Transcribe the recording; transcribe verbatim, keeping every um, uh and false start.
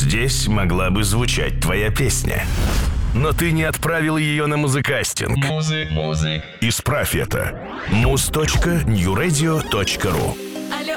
здесь могла бы звучать твоя песня. Но ты не отправил ее на музыкастинг. Музык, музык. Исправь это. муз точка нью радио точка ру. Алло,